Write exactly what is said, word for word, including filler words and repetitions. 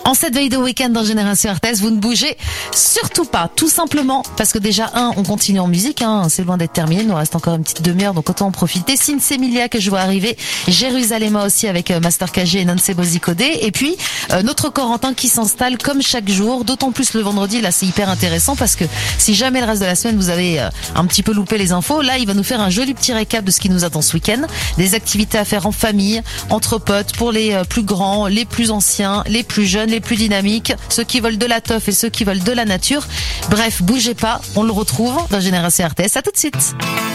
En cette veille de week-end dans Génération R T S, vous ne bougez surtout pas, tout simplement parce que déjà, un, on continue en musique, hein, c'est loin d'être terminé, il nous reste encore une petite demi-heure, donc autant en profiter. Sin Semilia que je vois arriver, Jérusalem aussi avec euh, Master K G et Nance Bozicodé, et puis euh, notre Corentin qui s'installe comme chaque jour, d'autant plus le vendredi, là c'est hyper intéressant parce que si jamais le reste de la semaine vous avez euh, un petit peu loupé les infos, là il va nous faire un joli petit récap de ce qui nous attend ce week-end, des activités à faire en famille, entre potes, pour les euh, plus grands, les plus anciens, les plus jeunes, les plus dynamiques, ceux qui veulent de la teuf et ceux qui veulent de la nature. Bref, bougez pas, on le retrouve dans Génération R T S. À tout de suite.